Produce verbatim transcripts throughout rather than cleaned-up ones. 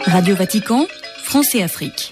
Radio Vatican, France et Afrique.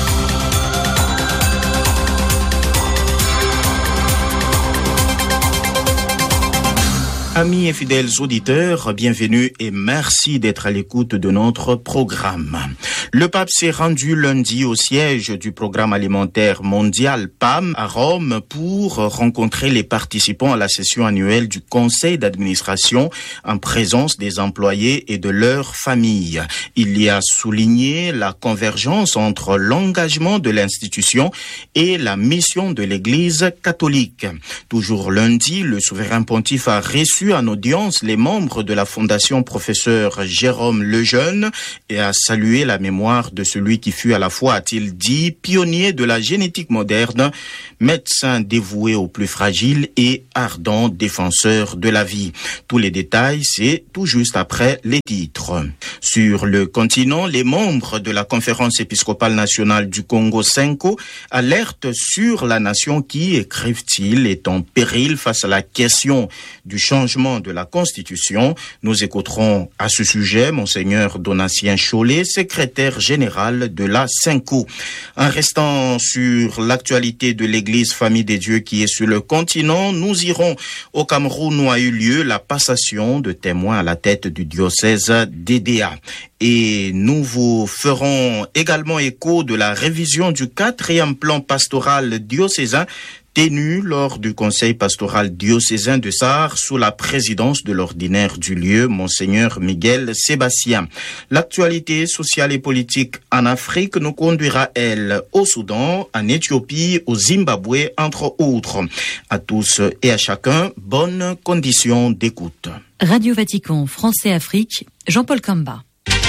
Amis et fidèles auditeurs, bienvenue et merci d'être à l'écoute de notre programme. Le pape s'est rendu lundi au siège du Programme alimentaire mondial P A M à Rome pour rencontrer les participants à la session annuelle du Conseil d'administration en présence des employés et de leurs familles. Il y a souligné la convergence entre l'engagement de l'institution et la mission de l'Église catholique. Toujours lundi, le souverain pontife a reçu en audience les membres de la Fondation Professeur Jérôme Lejeune et a salué la mémoire de celui qui fut à la fois, a-t-il dit, pionnier de la génétique moderne, médecin dévoué aux plus fragiles et ardent défenseur de la vie. Tous les détails, c'est tout juste après les titres. Sur le continent, les membres de la Conférence épiscopale nationale du Congo, Senko, alertent sur la nation qui, écrivent-ils, est en péril face à la question du changement de la Constitution. Nous écouterons à ce sujet Monseigneur Donatien Chollet, secrétaire général de la Senko. En restant sur l'actualité de l'Église Famille des Dieux qui est sur le continent, nous irons au Cameroun où a eu lieu la passation de témoins à la tête du diocèse d'Edéa. Et nous vous ferons également écho de la révision du quatrième plan pastoral diocésain tenu lors du conseil pastoral diocésain de Sarre sous la présidence de l'ordinaire du lieu, Monseigneur Miguel Sébastien. L'actualité sociale et politique en Afrique nous conduira, elle, au Soudan, en Éthiopie, au Zimbabwe, entre autres. À tous et à chacun, bonnes conditions d'écoute. Radio Vatican, France et Afrique, Jean-Paul Kamba.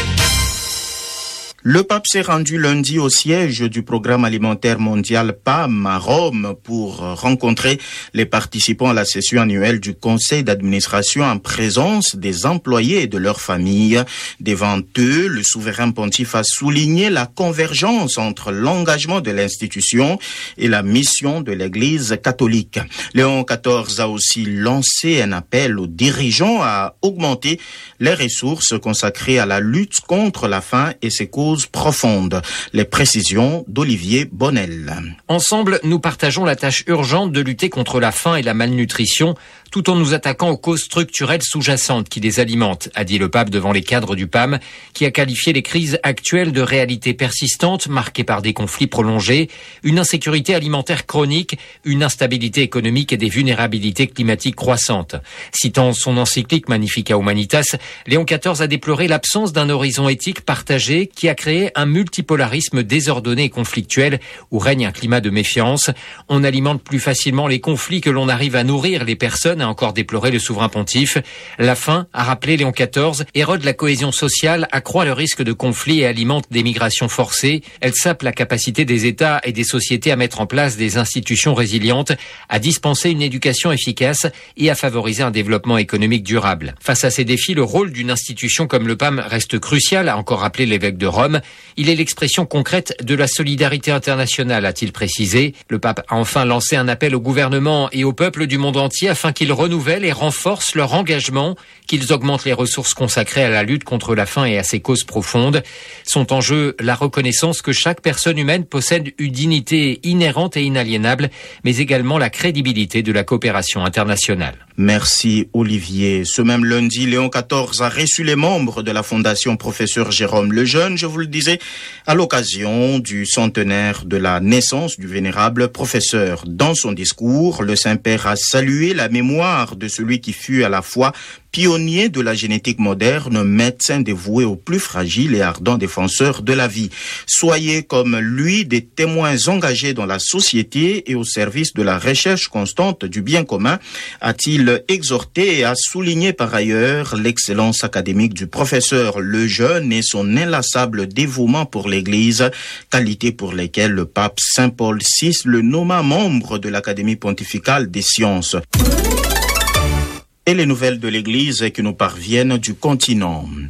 Le pape s'est rendu lundi au siège du Programme alimentaire mondial P A M à Rome pour rencontrer les participants à la session annuelle du Conseil d'administration en présence des employés et de leurs familles. Devant eux, le souverain pontife a souligné la convergence entre l'engagement de l'institution et la mission de l'Église catholique. Léon quatorze a aussi lancé un appel aux dirigeants à augmenter les ressources consacrées à la lutte contre la faim et ses causes profonde. Les précisions d'Olivier Bonnel. Ensemble, nous partageons la tâche urgente de lutter contre la faim et la malnutrition, tout en nous attaquant aux causes structurelles sous-jacentes qui les alimentent, a dit le pape devant les cadres du P A M, qui a qualifié les crises actuelles de réalités persistantes, marquées par des conflits prolongés, une insécurité alimentaire chronique, une instabilité économique et des vulnérabilités climatiques croissantes. Citant son encyclique Magnificat Humanitas, Léon quatorze a déploré l'absence d'un horizon éthique partagé qui a créé un multipolarisme désordonné et conflictuel où règne un climat de méfiance. On alimente plus facilement les conflits que l'on arrive à nourrir les personnes, a encore déploré le souverain pontife. La faim, a rappelé Léon quatorze, érode la cohésion sociale, accroît le risque de conflit et alimente des migrations forcées. Elle sape la capacité des États et des sociétés à mettre en place des institutions résilientes, à dispenser une éducation efficace et à favoriser un développement économique durable. Face à ces défis, le rôle d'une institution comme le P A M reste crucial, a encore rappelé l'évêque de Rome. Il est l'expression concrète de la solidarité internationale, a-t-il précisé. Le pape a enfin lancé un appel au gouvernement et au peuple du monde entier afin qu'ils renouvellent et renforcent leur engagement, qu'ils augmentent les ressources consacrées à la lutte contre la faim et à ses causes profondes. Sont en jeu la reconnaissance que chaque personne humaine possède une dignité inhérente et inaliénable, mais également la crédibilité de la coopération internationale. Merci Olivier. Ce même lundi, Léon quatorze a reçu les membres de la Fondation Professeur Jérôme Lejeune, je vous le disais, à l'occasion du centenaire de la naissance du vénérable professeur. Dans son discours, le Saint-Père a salué la mémoire de celui qui fut à la fois pionnier de la génétique moderne, médecin dévoué aux plus fragiles et ardent défenseur de la vie. Soyez comme lui des témoins engagés dans la société et au service de la recherche constante du bien commun, a-t-il exhorté et a souligné par ailleurs l'excellence académique du professeur Lejeune et son inlassable dévouement pour l'Église, qualité pour lesquelles le pape Saint Paul six le nomma membre de l'Académie pontificale des sciences. Et les nouvelles de l'Église qui nous parviennent du continent.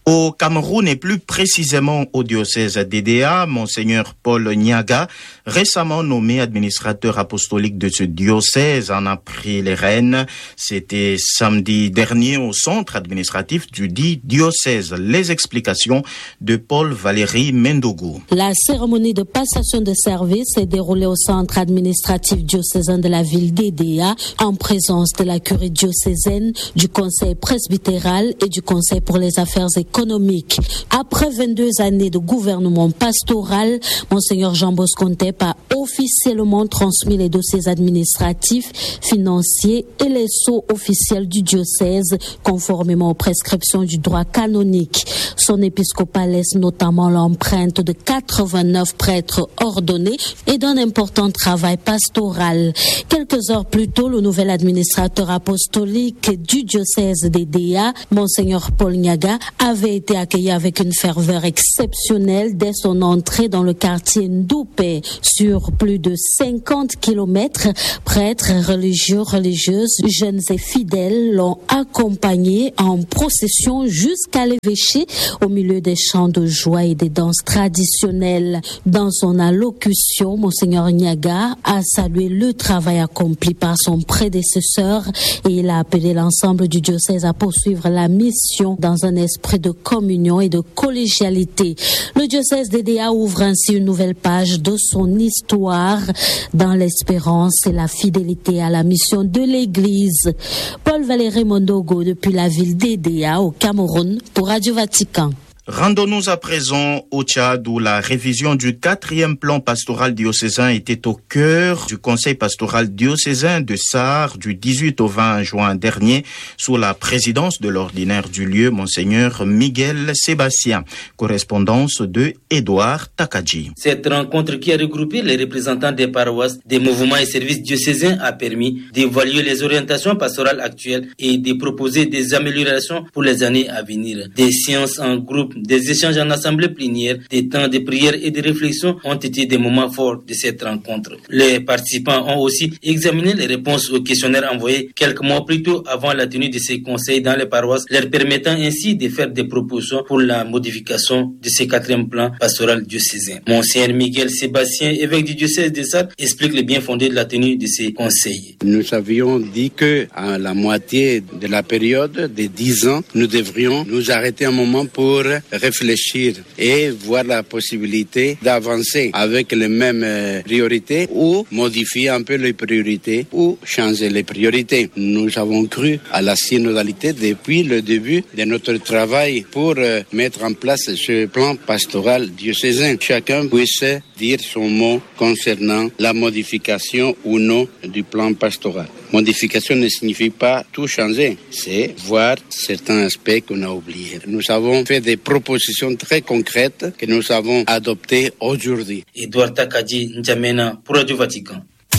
Au Cameroun et plus précisément au diocèse d'Edéa, Monseigneur Paul Nyaga, récemment nommé administrateur apostolique de ce diocèse, en a pris les rênes. C'était samedi dernier au centre administratif du dit diocèse. Les explications de Paul Valéry Mendogo. La cérémonie de passation de service s'est déroulée au centre administratif diocésain de la ville d'Edéa, en présence de la curie diocésaine, du conseil presbytéral et du conseil pour les affaires économiques. Après vingt-deux années de gouvernement pastoral, Monseigneur Jean Bosco Ntep a officiellement transmis les dossiers administratifs, financiers et les sceaux officiels du diocèse, conformément aux prescriptions du droit canonique. Son épiscopat laisse notamment l'empreinte de quatre-vingt-neuf prêtres ordonnés et d'un important travail pastoral. Quelques heures plus tôt, le nouvel administrateur apostolique du diocèse d'Edéa, Monseigneur Paul Nyaga, avait été accueilli avec une ferveur exceptionnelle dès son entrée dans le quartier Ndoupé. Sur plus de cinquante kilomètres, prêtres, religieux, religieuses, jeunes et fidèles l'ont accompagné en procession jusqu'à l'évêché au milieu des chants de joie et des danses traditionnelles. Dans son allocution, Monseigneur Nyaga a salué le travail accompli par son prédécesseur et il a appelé l'ensemble du diocèse à poursuivre la mission dans un esprit de communion et de collégialité. Le diocèse d'Edéa ouvre ainsi une nouvelle page de son histoire dans l'espérance et la fidélité à la mission de l'Église. Paul Valéry Mendogo depuis la ville d'Edéa au Cameroun pour Radio Vatican. Rendons-nous à présent au Tchad où la révision du quatrième plan pastoral diocésain était au cœur du conseil pastoral diocésain de Sarre du dix-huit au vingt juin dernier sous la présidence de l'ordinaire du lieu, Monseigneur Miguel Sébastien. Correspondance de Édouard Takadji. Cette rencontre qui a regroupé les représentants des paroisses, des mouvements et services diocésains a permis d'évaluer les orientations pastorales actuelles et de proposer des améliorations pour les années à venir. Des séances en groupe, des échanges en assemblée plénière, des temps de prière et de réflexion ont été des moments forts de cette rencontre. Les participants ont aussi examiné les réponses aux questionnaires envoyés quelques mois plus tôt avant la tenue de ces conseils dans les paroisses, leur permettant ainsi de faire des propositions pour la modification de ces quatrième plan pastoral diocésain. Monseigneur Miguel Sébastien, évêque du diocèse de Sarre, explique le bien fondé de la tenue de ces conseils. Nous avions dit que à la moitié de la période de dix ans, nous devrions nous arrêter un moment pour réfléchir et voir la possibilité d'avancer avec les mêmes priorités ou modifier un peu les priorités ou changer les priorités. Nous avons cru à la synodalité depuis le début de notre travail pour mettre en place ce plan pastoral diocésain. Chacun puisse dire son mot concernant la modification ou non du plan pastoral. Modification ne signifie pas tout changer, c'est voir certains aspects qu'on a oubliés. Nous avons fait des propositions très concrètes que nous avons adoptées aujourd'hui. Edouard Takadji, N'Djamena pour Radio Vatican.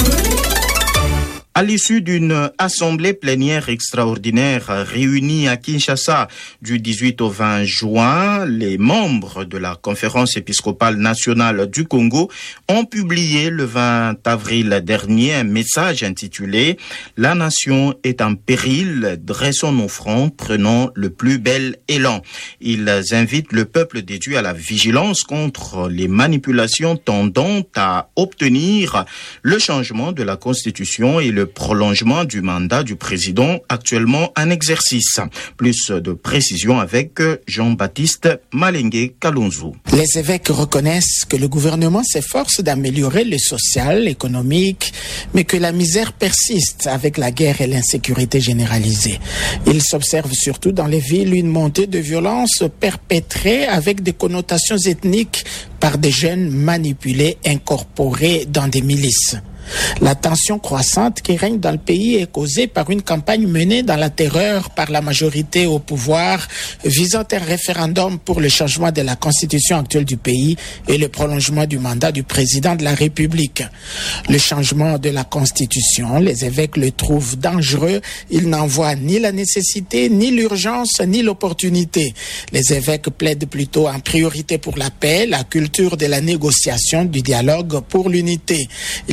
À l'issue d'une assemblée plénière extraordinaire réunie à Kinshasa du dix-huit au vingt juin, les membres de la Conférence épiscopale nationale du Congo ont publié le vingt avril dernier un message intitulé « La nation est en péril, dressons nos fronts, prenons le plus bel élan ». Ils invitent le peuple des dieux à la vigilance contre les manipulations tendant à obtenir le changement de la Constitution et le le prolongement du mandat du président actuellement en exercice. Plus de précisions avec Jean-Baptiste Malengue Kalonzo. Les évêques reconnaissent que le gouvernement s'efforce d'améliorer le social, l'économique, mais que la misère persiste avec la guerre et l'insécurité généralisée. Il s'observe surtout dans les villes une montée de violence perpétrée avec des connotations ethniques par des jeunes manipulés, incorporés dans des milices. La tension croissante qui règne dans le pays est causée par une campagne menée dans la terreur par la majorité au pouvoir visant un référendum pour le changement de la constitution actuelle du pays et le prolongement du mandat du président de la République. Le changement de la constitution, les évêques le trouvent dangereux. Ils n'en voient ni la nécessité, ni l'urgence, ni l'opportunité. Les évêques plaident plutôt en priorité pour la paix, la culture de la négociation, du dialogue pour l'unité. Ils en appellent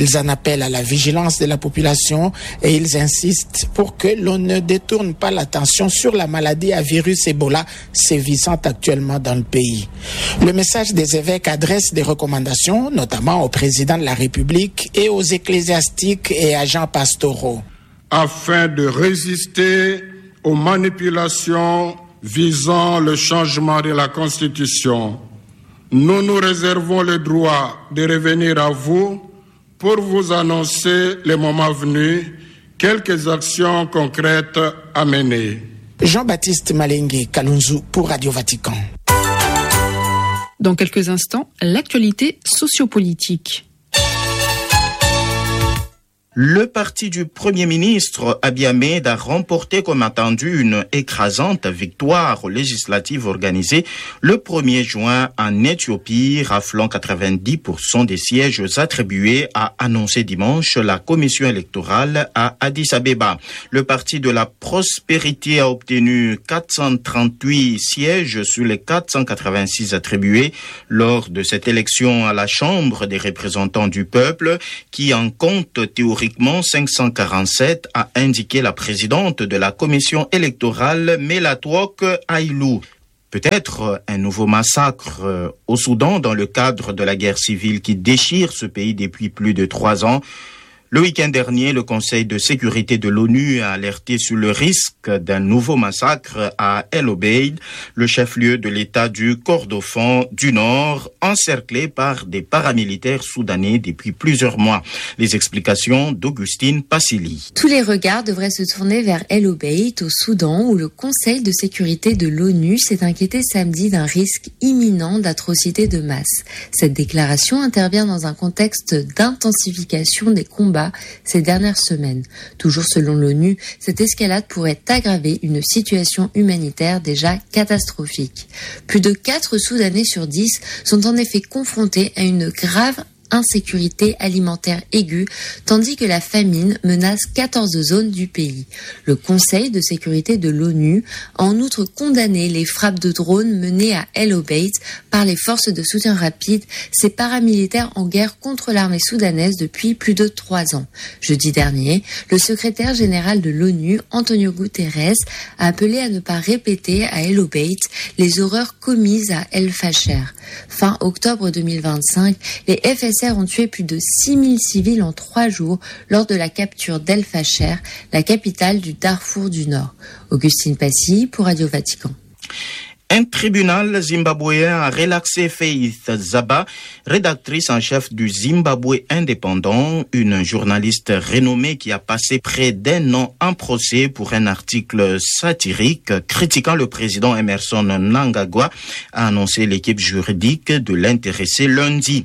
appellent à la vigilance de la population et ils insistent pour que l'on ne détourne pas l'attention sur la maladie à virus Ebola sévissant actuellement dans le pays. Le message des évêques adresse des recommandations, notamment au président de la République et aux ecclésiastiques et agents pastoraux. Afin de résister aux manipulations visant le changement de la Constitution, nous nous réservons le droit de revenir à vous pour vous annoncer, le moment venu, quelques actions concrètes à mener. Jean-Baptiste Malengue, Kalunzu pour Radio Vatican. Dans quelques instants, l'actualité sociopolitique. Le parti du Premier ministre Abiy Ahmed a remporté comme attendu une écrasante victoire aux législatives organisées le premier juin en Éthiopie, raflant quatre-vingt-dix pour cent des sièges attribués, a annoncé dimanche la commission électorale à Addis Abeba. Le parti de la prospérité a obtenu quatre cent trente-huit sièges sur les quatre cent quatre-vingt-six attribués lors de cette élection à la Chambre des représentants du peuple, qui en compte théoriquement cinq cent quarante-sept, a indiqué la présidente de la commission électorale, Melatwok Ailou. Peut-être un nouveau massacre au Soudan dans le cadre de la guerre civile qui déchire ce pays depuis plus de trois ans. Le week-end dernier, le Conseil de sécurité de l'ONU a alerté sur le risque d'un nouveau massacre à El Obeid, le chef-lieu de l'État du Kordofan du Nord, encerclé par des paramilitaires soudanais depuis plusieurs mois. Les explications d'Augustine Passili. Tous les regards devraient se tourner vers El Obeid, au Soudan, où le Conseil de sécurité de l'ONU s'est inquiété samedi d'un risque imminent d'atrocités de masse. Cette déclaration intervient dans un contexte d'intensification des combats ces dernières semaines. Toujours selon l'ONU, cette escalade pourrait aggraver une situation humanitaire déjà catastrophique. Plus de quatre Soudanais sur dix sont en effet confrontés à une grave insécurité alimentaire aiguë, tandis que la famine menace quatorze zones du pays. Le Conseil de sécurité de l'ONU a en outre condamné les frappes de drones menées à El Obeid par les forces de soutien rapide, ces paramilitaires en guerre contre l'armée soudanaise depuis plus de trois ans. Jeudi dernier, le secrétaire général de l'ONU, Antonio Guterres, a appelé à ne pas répéter à El Obeid les horreurs commises à El Fasher. Fin octobre deux mille vingt-cinq, les F S R ont tué plus de six mille civils en trois jours lors de la capture d'El Fasher, la capitale du Darfour du Nord. Augustine Passy pour Radio Vatican. Un tribunal zimbabwéen a relaxé Faith Zaba, rédactrice en chef du Zimbabwe indépendant, une journaliste renommée qui a passé près d'un an en procès pour un article satirique critiquant le président Emmerson Mnangagwa, a annoncé l'équipe juridique de l'intéressé lundi.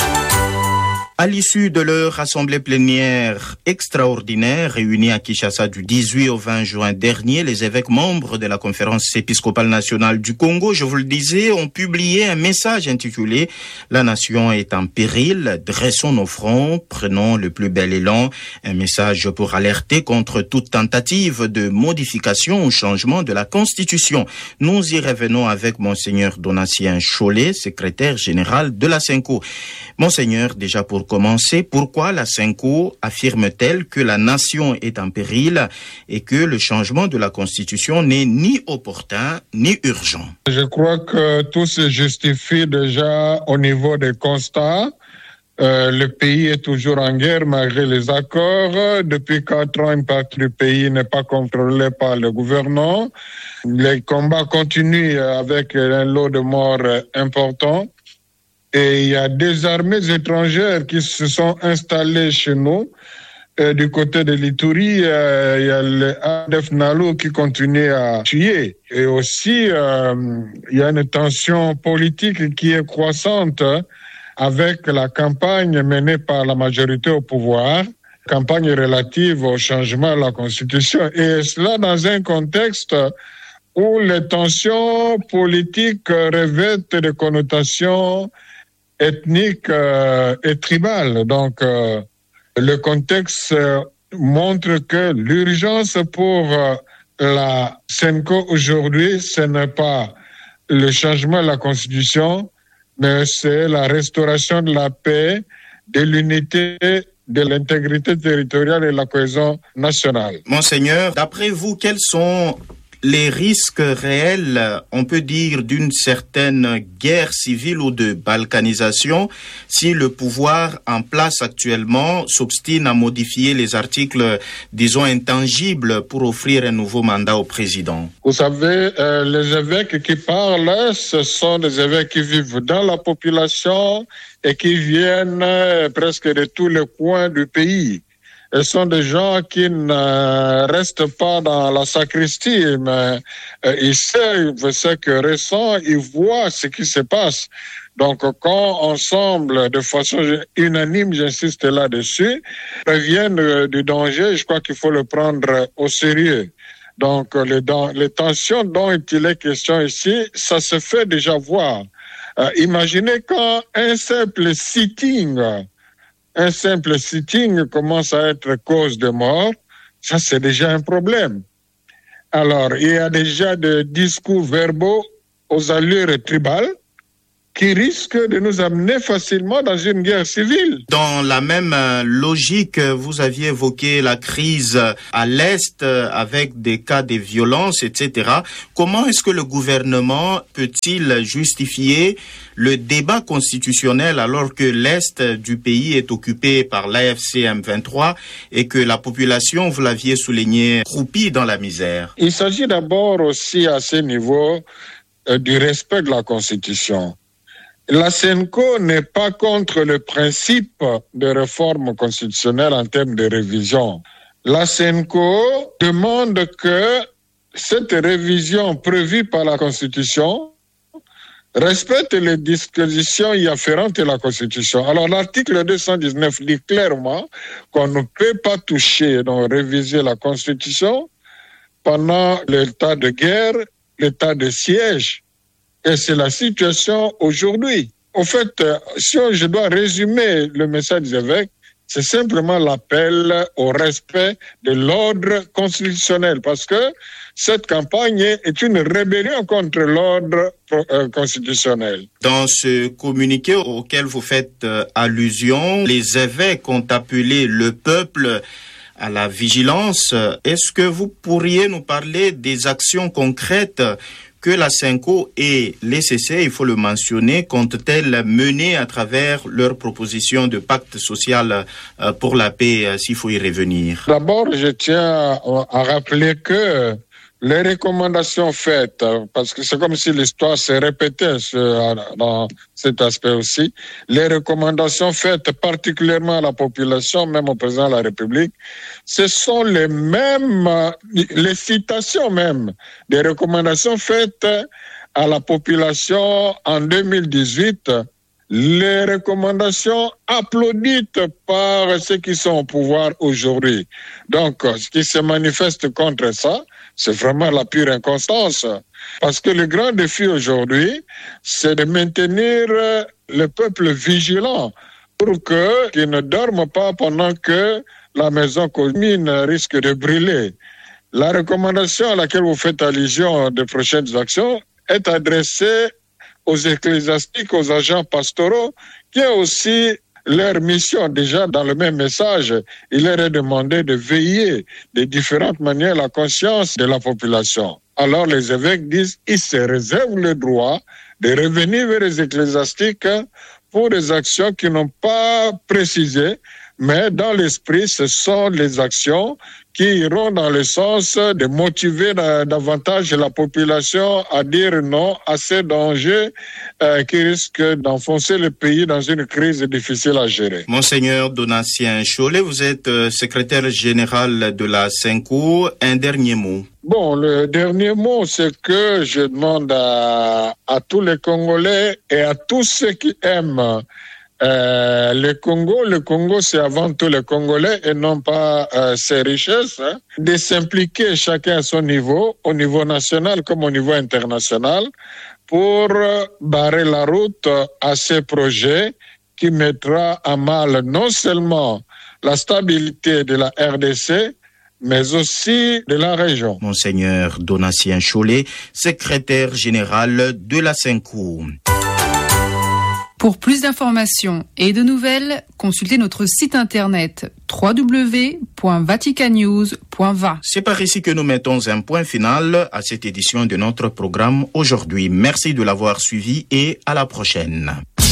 À l'issue de leur assemblée plénière extraordinaire réunie à Kinshasa du dix-huit au vingt juin dernier, les évêques membres de la conférence épiscopale nationale du Congo, je vous le disais, ont publié un message intitulé « La nation est en péril, dressons nos fronts, prenons le plus bel élan ». Un message pour alerter contre toute tentative de modification ou changement de la Constitution. Nous y revenons avec Monseigneur Donatien Cholet, secrétaire général de la Senco. Monseigneur, déjà pour commencer, pourquoi la Senco affirme-t-elle que la nation est en péril et que le changement de la Constitution n'est ni opportun ni urgent? Je crois que tout se justifie déjà au niveau des constats. Euh, le pays est toujours en guerre malgré les accords. Depuis quatre ans, une partie du pays n'est pas contrôlée par le gouvernement. Les combats continuent avec un lot de morts important. Et il y a des armées étrangères qui se sont installées chez nous. Euh, du côté de l'Ituri, euh, il y a le A D F Nalu qui continue à tuer. Et aussi, euh, il y a une tension politique qui est croissante avec la campagne menée par la majorité au pouvoir, campagne relative au changement de la Constitution. Et cela dans un contexte où les tensions politiques revêtent des connotations ethniques euh, et tribales. Donc, euh, le contexte euh, montre que l'urgence pour euh, la Senco aujourd'hui, ce n'est pas le changement de la Constitution, mais c'est la restauration de la paix, de l'unité de l'intégrité territoriale et de la cohésion nationale. Monseigneur, d'après vous, quels sont les risques réels, on peut dire, d'une certaine guerre civile ou de balkanisation si le pouvoir en place actuellement s'obstine à modifier les articles, disons, intangibles pour offrir un nouveau mandat au président? Vous savez, euh, les évêques qui parlent, ce sont des évêques qui vivent dans la population et qui viennent euh, presque de tous les coins du pays. Ce sont des gens qui ne restent pas dans la sacristie, mais euh, ils savent ce que ressent, ils voient ce qui se passe. Donc, quand ensemble, de façon unanime, j'insiste là-dessus, préviennent du danger, je crois qu'il faut le prendre au sérieux. Donc, les, les tensions dont il est question ici, ça se fait déjà voir. Euh, imaginez quand un simple sitting, un simple sitting commence à être cause de mort, ça c'est déjà un problème. Alors, il y a déjà des discours verbaux aux allures tribales qui risquent de nous amener facilement dans une guerre civile. Dans la même logique, vous aviez évoqué la crise à l'Est avec des cas de violence, et cetera. Comment est-ce que le gouvernement peut-il justifier le débat constitutionnel alors que l'Est du pays est occupé par l'A F C M vingt-trois et que la population, vous l'aviez souligné, croupit dans la misère? Il s'agit d'abord aussi à ce niveau euh, du respect de la Constitution. La SENCO n'est pas contre le principe de réforme constitutionnelle en termes de révision. La SENCO demande que cette révision prévue par la Constitution respecte les dispositions y afférentes de la Constitution. Alors l'article deux cent dix-neuf dit clairement qu'on ne peut pas toucher, donc réviser la Constitution pendant l'état de guerre, l'état de siège. Et c'est la situation aujourd'hui. En fait, si je dois résumer le message des évêques, c'est simplement l'appel au respect de l'ordre constitutionnel, parce que cette campagne est une rébellion contre l'ordre euh, constitutionnel. Dans ce communiqué auquel vous faites euh, allusion, les évêques ont appelé le peuple à la vigilance. Est-ce que vous pourriez nous parler des actions concrètes que la SENCO et l'E C C, il faut le mentionner, comptent-elles mener à travers leur proposition de pacte social pour la paix, s'il faut y revenir? D'abord, je tiens à rappeler que les recommandations faites, parce que c'est comme si l'histoire se répétait dans cet aspect aussi, les recommandations faites particulièrement à la population, même au président de la République, ce sont les mêmes, les citations même des recommandations faites à la population en deux mille dix-huit, les recommandations applaudites par ceux qui sont au pouvoir aujourd'hui. Donc, ce qui se manifeste contre ça, c'est vraiment la pure inconstance. Parce que le grand défi aujourd'hui, c'est de maintenir le peuple vigilant pour que, qu'il ne dorme pas pendant que la maison commune risque de brûler. La recommandation à laquelle vous faites allusion de prochaines actions est adressée aux ecclésiastiques, aux agents pastoraux, qui ont aussi leur mission. Déjà, dans le même message, il leur est demandé de veiller de différentes manières la conscience de la population. Alors les évêques disent qu'ils se réservent le droit de revenir vers les ecclésiastiques pour des actions qui n'ont pas précisé, mais dans l'esprit, ce sont les actions qui iront dans le sens de motiver davantage la population à dire non à ces dangers euh, qui risquent d'enfoncer le pays dans une crise difficile à gérer. Monseigneur Donatien Cholet, vous êtes euh, secrétaire général de la SENCO. Un dernier mot. Bon, le dernier mot, c'est que je demande à, à tous les Congolais et à tous ceux qui aiment Euh, le Congo, le Congo, c'est avant tout les Congolais et non pas euh, ses richesses, hein, de s'impliquer chacun à son niveau, au niveau national comme au niveau international, pour euh, barrer la route à ces projets qui mettra à mal non seulement la stabilité de la R D C, mais aussi de la région. Monseigneur Donatien Cholet, secrétaire général de la SENCO. Pour plus d'informations et de nouvelles, consultez notre site internet w w w point vatican news point v a. C'est par ici que nous mettons un point final à cette édition de notre programme aujourd'hui. Merci de l'avoir suivi et à la prochaine.